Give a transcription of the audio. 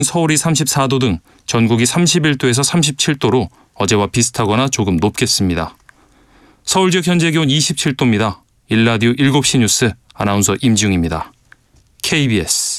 서울이 34도 등 전국이 31도에서 37도로 어제와 비슷하거나 조금 높겠습니다. 서울 지역 현재 기온 27도입니다. 일라디오 7시 뉴스 아나운서 임지웅입니다. KBS